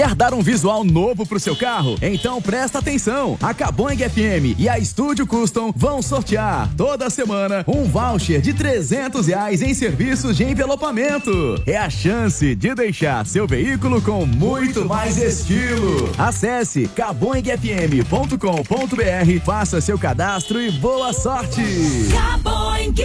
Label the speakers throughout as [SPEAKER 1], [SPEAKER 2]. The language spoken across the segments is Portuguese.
[SPEAKER 1] Quer dar um visual novo pro seu carro? Então presta atenção. A Caboing FM e a Estúdio Custom vão sortear toda semana um voucher de R$300 em serviços de envelopamento. É a chance de deixar seu veículo com muito mais estilo. Acesse caboingfm.com.br, faça seu cadastro e boa sorte.
[SPEAKER 2] Caboing.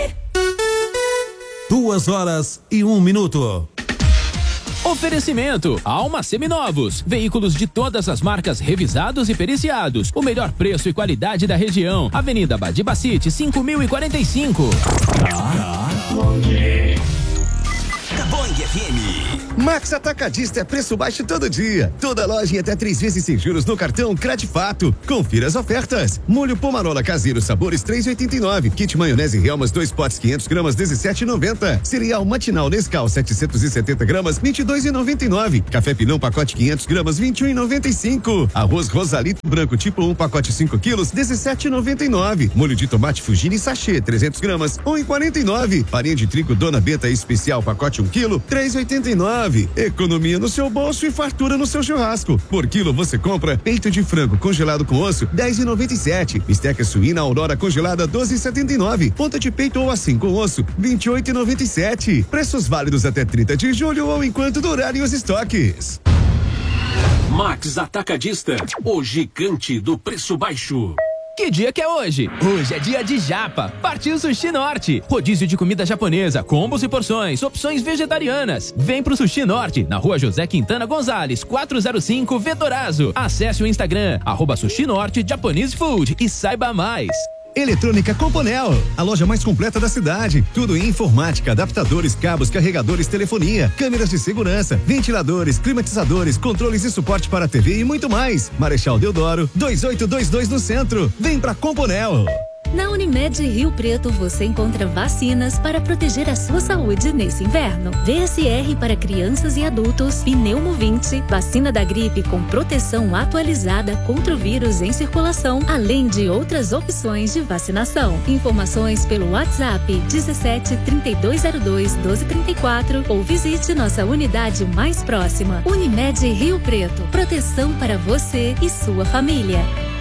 [SPEAKER 3] 2h01.
[SPEAKER 4] Oferecimento: Alma Seminovos. Veículos de todas as marcas revisados e periciados. O melhor preço e qualidade da região. Avenida Badibacite, 5045.
[SPEAKER 2] Caboing FM.
[SPEAKER 5] Max Atacadista é preço baixo todo dia. Toda loja em até 3 vezes sem juros no cartão Credifato. Confira as ofertas. Molho Pomarola caseiro sabores 3,89. Kit maionese Helmas 2 potes 500 gramas 17,90. Cereal matinal Nescau 770 gramas 22,99. Café Pinão pacote 500 gramas 21,95. Arroz Rosalito branco tipo 1 pacote 5 quilos 17,99. Molho de tomate Fugini sachê 300 gramas 1,49. Farinha de trigo Dona Benta especial pacote 1 quilo 3,89. Economia no seu bolso e fartura no seu churrasco. Por quilo você compra peito de frango congelado com osso 10,97. Bisteca suína Aurora congelada 12,79. Ponta de peito ou assim com osso 28,97. Preços válidos até 30 de julho ou enquanto durarem os estoques.
[SPEAKER 6] Max Atacadista, o gigante do preço baixo.
[SPEAKER 4] Que dia que é hoje? Hoje é dia de japa. Partiu Sushi Norte. Rodízio de comida japonesa, combos e porções, opções vegetarianas. Vem pro Sushi Norte, na rua José Quintana Gonzalez, 405 Vetorazo. Acesse o Instagram, @Sushi Norte Japanese Food e saiba mais.
[SPEAKER 5] Eletrônica Componel, a loja mais completa da cidade. Tudo em informática, adaptadores, cabos, carregadores, telefonia, câmeras de segurança, ventiladores, climatizadores, controles e suporte para TV e muito mais. Marechal Deodoro, 2822 no centro. Vem pra Componel.
[SPEAKER 7] Na Unimed Rio Preto você encontra vacinas para proteger a sua saúde nesse inverno. VSR para crianças e adultos, Pneumo 20, vacina da gripe com proteção atualizada contra o vírus em circulação, além de outras opções de vacinação. Informações pelo WhatsApp 17 3202 1234 ou visite nossa unidade mais próxima. Unimed Rio Preto, proteção para você e sua família.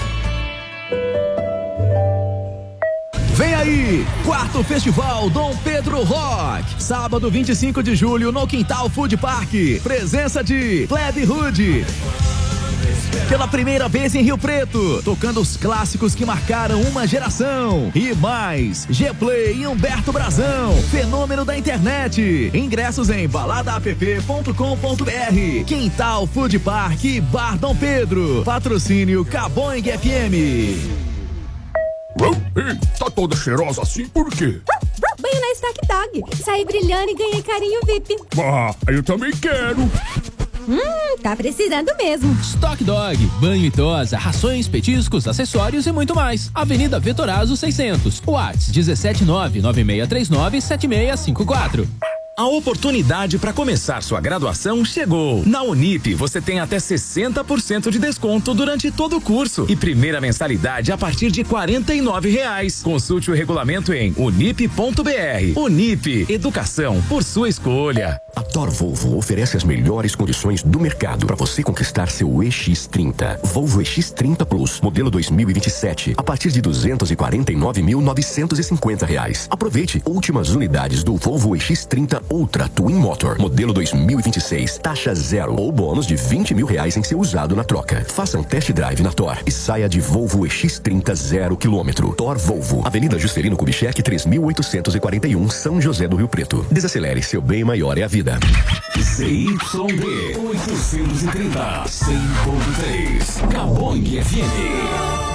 [SPEAKER 1] Vem aí, 4º Festival Dom Pedro Rock, sábado 25 de julho no Quintal Food Park, presença de Plebe Hood. Pela primeira vez em Rio Preto, tocando os clássicos que marcaram uma geração. E mais, G-Play e Humberto Brazão, fenômeno da internet. Ingressos em baladaApp.com.br. Quintal Food Park e Bar Dom Pedro. Patrocínio Caboing FM.
[SPEAKER 8] Ei, tá toda cheirosa assim por quê?
[SPEAKER 9] Banho na Stock Dog. Saí brilhando e ganhei carinho VIP.
[SPEAKER 8] Ah, eu também quero.
[SPEAKER 9] Tá precisando mesmo.
[SPEAKER 4] Stock Dog, banho e tosa, rações, petiscos, acessórios e muito mais. Avenida Vetorazo 600. WhatsApp 17996397654.
[SPEAKER 10] A oportunidade para começar sua graduação chegou. Na Unip, você tem até 60% de desconto durante todo o curso e primeira mensalidade a partir de R$49. Consulte o regulamento em unip.br. Unip, educação por sua escolha.
[SPEAKER 11] A Thor Volvo oferece as melhores condições do mercado para você conquistar seu EX30. Volvo EX30 Plus, modelo 2027, a partir de R$249.950. Aproveite últimas unidades do Volvo EX30 Ultra Twin Motor, modelo 2026, taxa zero ou bônus de R$20 mil em seu usado na troca. Faça um test drive na Thor e saia de Volvo EX30 0 km. Thor Volvo, Avenida Juscelino Kubitschek 3841, São José do Rio Preto. Desacelere, seu bem maior é a vida.
[SPEAKER 6] ZYD 830, 100.3, Caboing FM.